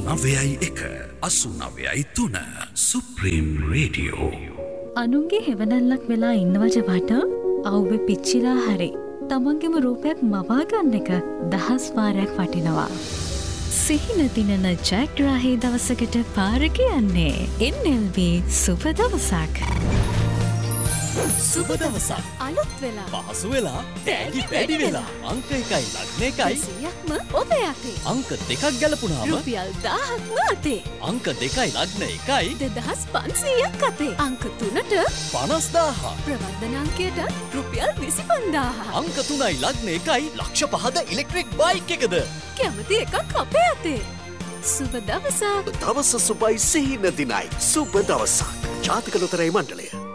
89.1 supreme radio. අනුන්ගේ හෙවනැල්ලක් වෙලා ඉන්නවට වඩා අවුවේ පිච්චිලා හරි තමන්ගේම රූපයක් මවා ගන්න එක දහස් වාරයක් වටිනවා. සිහින දිනන ජයග්‍රාහී දවසකට පාර කියන්නේ NLB සුබ දවසක්. සුබ දවසක් අලුත් වෙලා පහසු වෙලා තෑගි වැඩි වෙලා අංක 1යි ලග්න 1යි 100ක්ම ඔබ යතේ. අංක 2ක් ගැලපුණාම රුපියල් 1000ක්ම අතේ. අංක 2යි ලග්න 1යි 2500ක් අතේ. අංක 3ට 50000 ප්‍රවර්ධන අංකයට රුපියල් 25000. අංක 3යි ලග්න 1යි ලක්ෂ 5ද ඉලෙක්ට්‍රික් බයික් එකද කැමති එකක් අපේ අතේ. සුබ දවසක්. දවස සුබයි සිහින දිනයි සුබ දවසක්. ජාතික ලොතරැයි මණ්ඩලය.